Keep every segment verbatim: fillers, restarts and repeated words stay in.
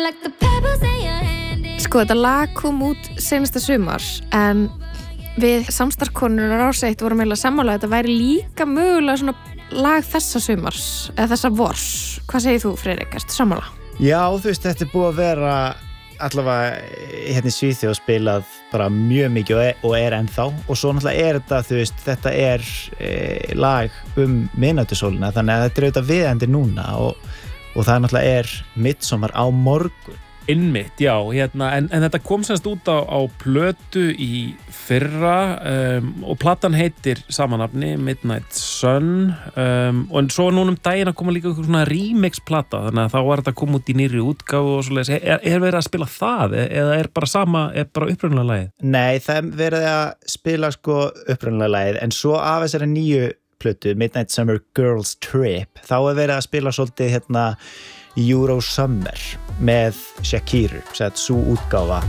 Sko, þetta lag kom út seinasta sumar en við samstarfskonur á Rás eitt vorum eiginlega sammála að þetta væri líka mögulega svona lag þessa sumars eða þessa vors. Hvað segir þú, Friðrik? Ertu sammála? Já, þú veist, þetta er búið að vera allavega hérna í Svíþjóð spilað bara mjög mikið og er, og er ennþá og svo náttúrulega er þetta, þú veist, þetta er e, lag um miðnætursólina þannig að þetta er auðvitað viðendi núna og, og það náttúrulega er Midsommar á morgun. Einmitt, já, hérna, en, en þetta kom semst út á, á plötu í fyrra um, og platan heitir samanafni Midnight Sun um, og svo núna um daginn að koma líka eitthvað svona remix plata þannig að þá var þetta að koma út í nýrri útgáfu og svoleiðis. Er, er verið að spila það eða er bara sama, er bara upprunalega lagið? Nei, það er verið að spila sko upprunalega lagið en svo af þessari nýju plötu Midnight Summer Girls Trip þá er verið að spila svolítið hérna Euro Summer með Shakiru, sett svo útgáfa.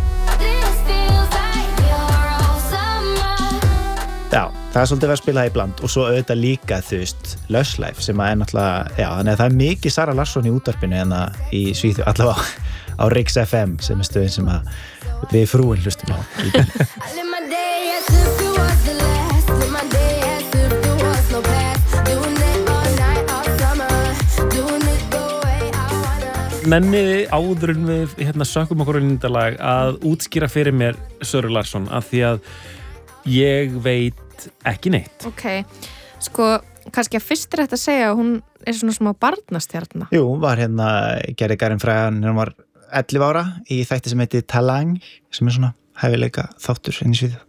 Já, það er svolítið verið að spila það í bland og svo auðvitað líka, þú veist, Lush Life sem að er náttúrulega, já, þannig að það er mikið Sara Larsson í útvarpinu en það í Svíþjóð, allavega á Rix F M sem er stöðin sem að við frúin hlustum á. Nenniði áður en við hérna sökkum okkur í nýndalag að útskýra fyrir mér Söru Larsson af því að ég veit ekki neitt. Ok, sko, kannski að fyrst er þetta að segja að hún er svona smá barnastjarna. Jú, hún var hérna, gerði Garin frægan hún var ellefu ára í þætti sem heitir Talang sem er svona hæfileika þáttur inn í Svíþjóð.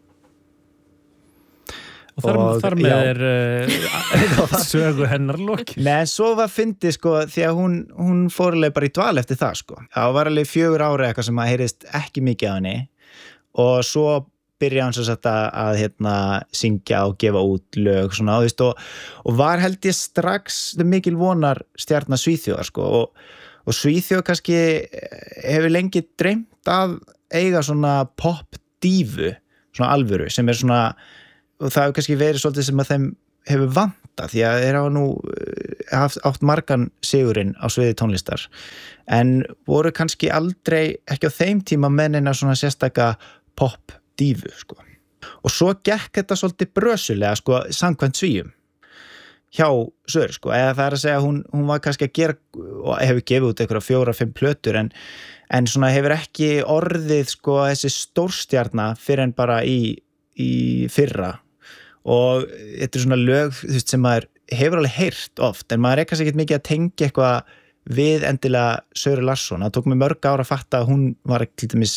Og þar, og, þar með já. er uh, sögu hennar lok. Nei, svo var fyndið sko því að hún, hún fór alveg bara í dval eftir það sko. Það var alveg fjögur ára eitthvað sem að heyrist ekki mikið af henni og svo byrjaði hann svo satt að, að hérna, syngja og gefa út lög svona, og, og, og var held ég strax mikil vonar stjarna Svíþjóðar sko og, og Svíþjóð kannski hefur lengi dreymt að eiga svona pop-dífu, svona alvöru sem er svona og það hefur kannski verið svolítið sem að þeim hefur vantað því að þeir hafa nú haft átt margan sigurinn á sviði tónlistar en voru kannski aldrei ekki á þeim tíma mennina svona sérstaka pop-dífu sko. Og svo gekk þetta svolítið brösulega sko samkvæmt Svíum hjá Söru sko, eða það er að segja hún, hún var kannski að gera og hefur gefið út einhverja fjóra, fimm plötur en, en svona hefur ekki orðið sko þessi stórstjarna fyrir en bara í, í fyrra og þetta er svona lög þú veist, sem maður hefur alveg heyrt oft en maður er kannski ekkert mikið að tengja eitthvað við endilega Söru Larsson það tók mig mörg ára að fatta að hún var til dæmis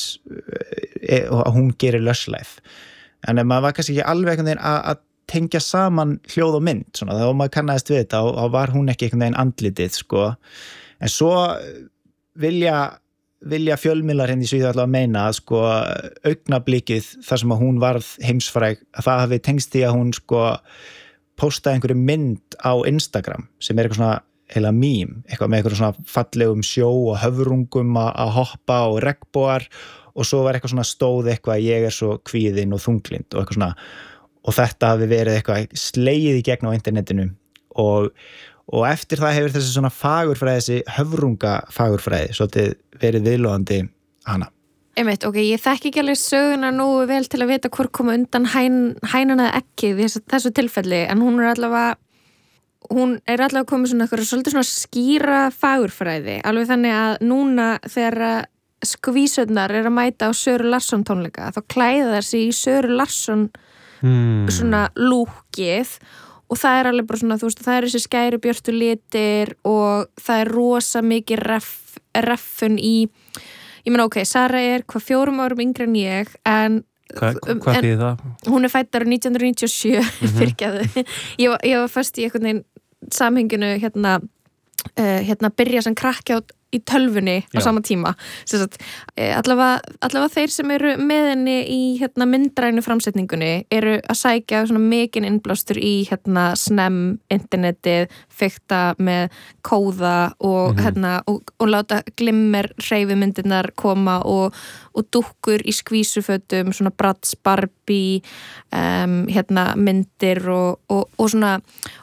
að hún gerir Lush Life en maður var kannski ekki alveg einhvern veginn að, að tengja saman hljóð og mynd svona, þá maður kannaðist við þetta og, og var hún ekki einhvern veginn andlitið sko. En svo vilja vilja fjölmiðlar henni í Svíþjóð allavega að meina að sko augnablikið þar sem að hún varð heimsfræg að það hafi tengst því að hún sko postaði einhverju mynd á Instagram sem er eitthvað svona heila mím, eitthvað með eitthvað svona fallegum sjó og höfrungum að hoppa og regnbogar og svo var eitthvað svona stóð eitthvað ég er svo kvíðin og þunglind og eitthvað svona og þetta hafi verið eitthvað slegið í gegn á internetinu og og eftir það hefur þessi svona fagurfræði, þessi höfrunga fagurfræði, svolítið verið viðlóðandi hana. Einmitt, ok, ég þekki ekki alveg söguna nú vel til að vita hvort koma undan hæn, hænan eða ekki við þessu, þessu tilfelli, en hún er allavega, hún er allavega komið svona eitthvað svolítið svona skýra fagurfræði, alveg þannig að núna þegar skvísurnar er að mæta á Söru Larsson tónleika, þá klæða þær sig í Söru Larsson hmm. svona lúkið og það er alveg bara svona, þú veist, það er þessi skæru björtu litir og það er rosa mikið ref, reffun í, ég meina ok, Sara er hvað fjórum árum yngri en ég, en Hva, hvað en, þýðir það? Hún er fædd árið nítján hundruð níutíu og sjö, mm-hmm. fyrirgefðu. Ég, var- ég var fast í einhvern veginn samhenginu hérna, uh, hérna byrja sem krakki á í tölvunni á Já. sama tíma. Sem sagt, eh, allavega, allavega þeir sem eru með henni í hérna, myndrænu framsetningunni eru að sækja svona mikinn innblástur í hérna, snem, internetið, fikta með kóða og, Mhm. hérna, og, og láta glimmer hreyfimyndirnar koma og, og dúkkur í skvísufötum, svona Bratz, Barbie, um, hérna, myndir og, og, og svona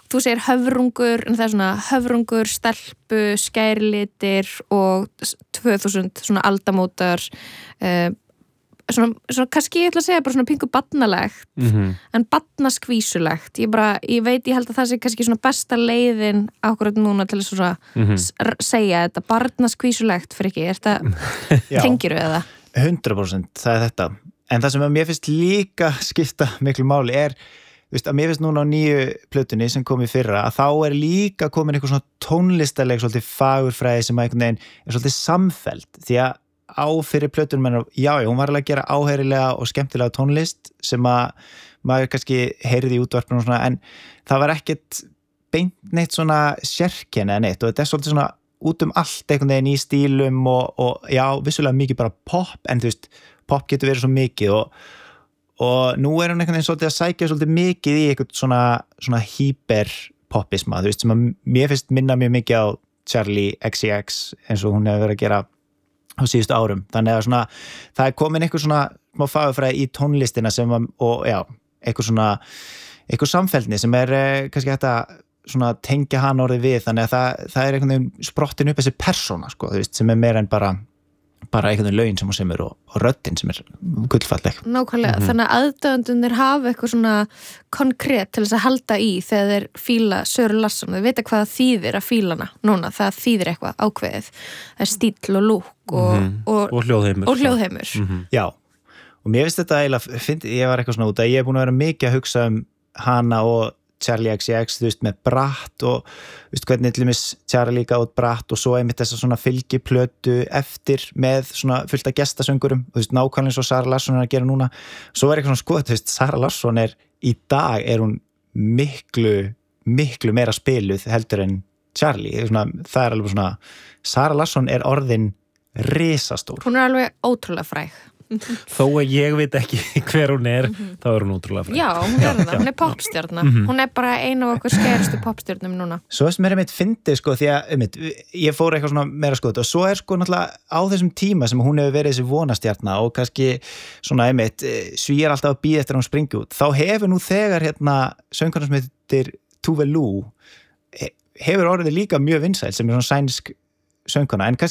þú segir höfrungur en það er svona höfrungur, stelpu, skærlitir og tvö þúsund svona aldamótar uh, svona, svona kannski ég ætla að segja bara svona pingu barnalegt mm-hmm. en barnaskvísulegt ég bara, ég veit, ég held að það sé kannski svona besta leiðin akkurat núna til þess að mm-hmm. segja þetta barnaskvísulegt fyrir ekki, er þetta tengiru eða? hundrað prósent, það er þetta en það sem að mér finnst líka skipta miklu máli er Vist, að mér finnst núna á nýju plötunni sem kom í fyrra að þá er líka komin eitthvað svona tónlistaleg svolítið fagurfræði sem að einhvern veginn er svolítið samfelld því að á fyrir plötunum menn já, já, hún var alveg að gera áheyrilega og skemmtilega tónlist sem að maður kannski heyrði í útvarpinu og svona en það var ekkert beint neitt svona sérkenni eða neitt og þetta er svolítið svona út um allt einhvern veginn í stílum og, og já, vissulega mikið bara pop en þú veist, pop getur verið svo mikið og og nú er hún einhvern veginn svolítið að sækja svolítið mikið í eitthvað svona, svona hyperpopisma, þú veist, sem að mér finnst minna mjög mikið á Charlie X C X eins og hún hefur verið að gera á síðustu árum, þannig að svona það er komin eitthvað svona smá fagurfræði í tónlistina sem að, og já eitthvað svona, eitthvað samfeldni sem er eh, kannski hægt að svona tengja hann orðið við, þannig að það, það er einhvern veginn sprottin upp þessi persóna, sko, þú veist, sem er meira en bara bara einhvern veginn lögin sem hún semur og, og röddin sem er gullfalleg. Nákvæmlega, Mhm. þannig að aðdáendurnir hafa eitthvað svona konkrétt til þess að halda í þegar þeir fíla Söru Larsson, þeir vita hvað það þýðir að fíla hana núna, það þýðir eitthvað ákveðið það er stíll og lúk og, Mhm. og, og hljóðheimur og hljóðheimur Mhm. Já, og mér finnst þetta eiginlega, find, ég var eitthvað svona út að ég er búin að vera mikið að hugsa um hana og Charlie X C X, þú veist, með Bratt og þú veist, hvernig til dæmis Charlie gátt Bratt og svo einmitt þessa svona fylgiplötu eftir með svona fullt af gestasöngurum, þú veist, nákvæmlega eins og Sara Larsson er að gera núna, svo er eitthvað svona sko, þú veist, Sara Larsson er, í dag er hún miklu, miklu meira spiluð heldur en Charlie, svona, það er alveg svona Sara Larsson er orðin risastór. hún er alveg ótrúlega fræg þó að ég veit ekki hver hún er þá er hún ótrúlega fræg já, hún er það, hún er popstjarna hún er bara einu af okkur skærustu popstjarnum núna Svo er mér einmitt fyndið sko því að einmitt, ég fór eitthvað svona meira sko og svo er sko náttúrulega á þessum tíma sem hún hefur verið þessi vonastjarna og kannski svona einmitt svíjar alltaf að bíða eftir að hún springi út þá hefur nú þegar hérna söngkarnar sem heitir Tuve Lu hefur orðið líka mjög vinsæl sem er svona sænsk söngkona en kannski